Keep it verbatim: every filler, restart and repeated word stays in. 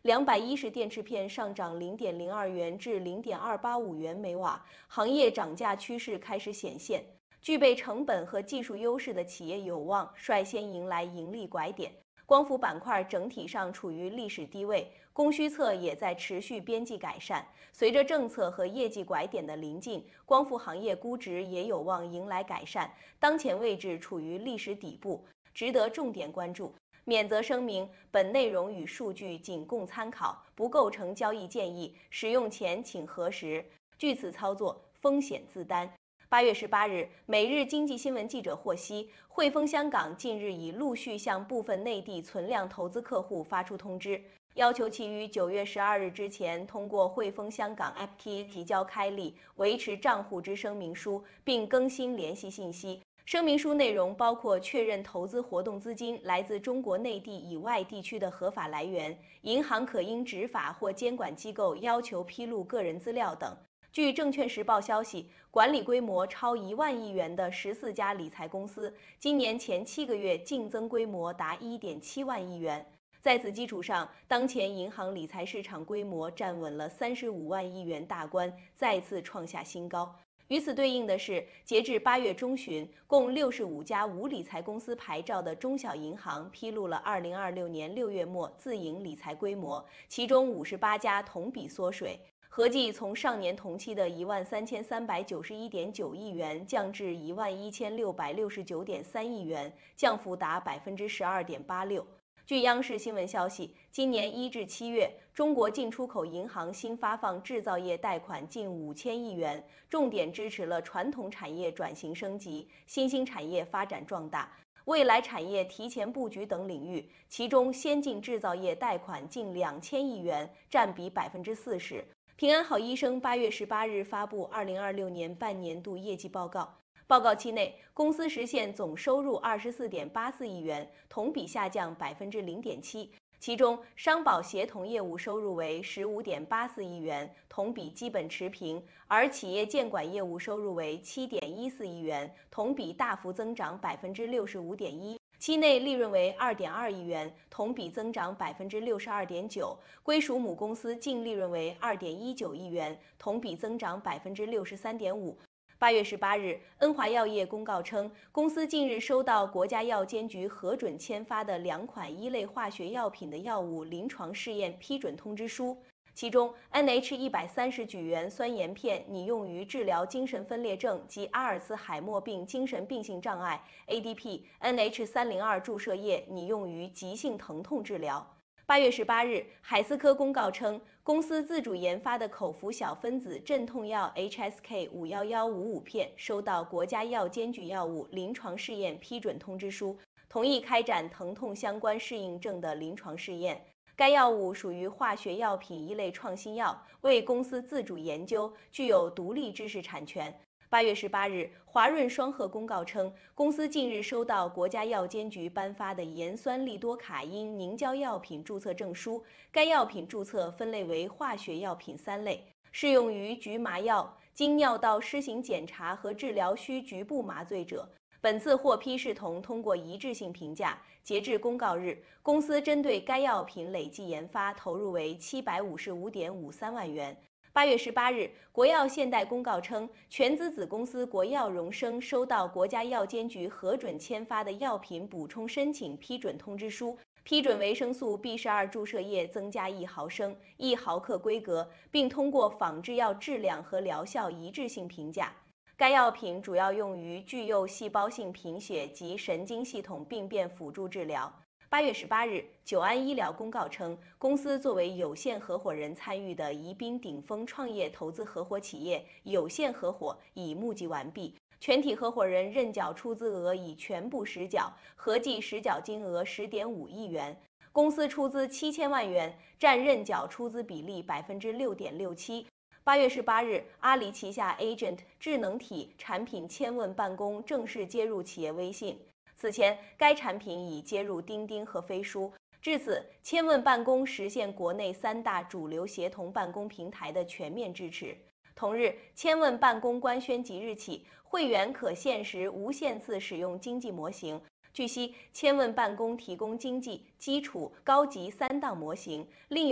两百一十电池片上涨零点零二元至零点二八五元每瓦，行业涨价趋势开始显现。具备成本和技术优势的企业有望率先迎来盈利拐点。光伏板块整体上处于历史低位，供需侧也在持续边际改善。随着政策和业绩拐点的临近，光伏行业估值也有望迎来改善，当前位置处于历史底部，值得重点关注。免责声明：本内容与数据仅供参考，不构成交易建议，使用前请核实。据此操作，风险自担。八月十八日，每日经济新闻记者获悉，汇丰香港近日已陆续向部分内地存量投资客户发出通知，要求其于九月十二日之前通过汇丰香港 A P P 提交开立、维持账户之声明书，并更新联系信息。声明书内容包括确认投资活动资金来自中国内地以外地区的合法来源，银行可因执法或监管机构要求披露个人资料等。据证券时报消息，管理规模超一万亿元的十四家理财公司，今年前七个月净增规模达一点七万亿元。在此基础上，当前银行理财市场规模站稳了三十五万亿元大关，再次创下新高。与此对应的是，截至八月中旬，共六十五家无理财公司牌照的中小银行披露了二零二六年六月末自营理财规模，其中五十八家同比缩水。合计从上年同期的一万三千三百九十一点九亿元降至一万一千六百六十九点三亿元，降幅达百分之十二点八六。据央视新闻消息，今年一至七月，中国进出口银行新发放制造业贷款近五千亿元，重点支持了传统产业转型升级、新兴产业发展壮大、未来产业提前布局等领域，其中先进制造业贷款近两千亿元，占比百分之四十。平安好医生八月十八日发布二零二六年半年度业绩报告。报告期内，公司实现总收入二十四点八四亿元，同比下降百分之零点七。其中，商保协同业务收入为十五点八四亿元，同比基本持平；而企业监管业务收入为七点一四亿元，同比大幅增长百分之六十五点一。期内利润为二点二亿元，同比增长百分之六十二点九，归属母公司净利润为二点一九亿元，同比增长百分之六十三点五。八月十八日，恩华药业公告称，公司近日收到国家药监局核准签发的两款一类化学药品的药物临床试验批准通知书。其中 N H 一百三十举元酸盐片拟用于治疗精神分裂症及阿尔茨海默病精神病性障碍 A D P N H 三零二注射液拟用于急性疼痛治疗。八月十八日，海思科公告称，公司自主研发的口服小分子镇痛药 H S K 五一一五五片收到国家药监局药物临床试验批准通知书，同意开展疼痛相关适应症的临床试验。该药物属于化学药品一类创新药，为公司自主研究，具有独立知识产权。八月十八日，华润双鹤公告称，公司近日收到国家药监局颁发的盐酸利多卡因凝胶药品注册证书，该药品注册分类为化学药品三类，适用于局麻药、经尿道施行检查和治疗需局部麻醉者。本次获批视同通过一致性评价。截至公告日，公司针对该药品累计研发投入为七百五十五点五三万元。八月十八日，国药现代公告称，全资子公司国药荣生收到国家药监局核准签发的药品补充申请批准通知书，批准维生素 B 十二 注射液增加一毫升、一毫克规格，并通过仿制药质量和疗效一致性评价。该药品主要用于具有细胞性贫血及神经系统病变辅助治疗。八月十八日，久安医疗公告称，公司作为有限合伙人参与的宜宾顶峰创业投资合伙企业有限合伙已募集完毕，全体合伙人认缴出资额已全部实缴，合计实缴金额十点五亿元。公司出资七千万元，占认缴出资比例百分之六点六七。八月十八日，阿里旗下 Agent 智能体产品千问办公正式接入企业微信。此前，该产品已接入钉钉和飞书。至此，千问办公实现国内三大主流协同办公平台的全面支持。同日，千问办公官宣即日起，会员可限时无限次使用经济模型。据悉，千问办公提供经济、基础、高级三档模型，另有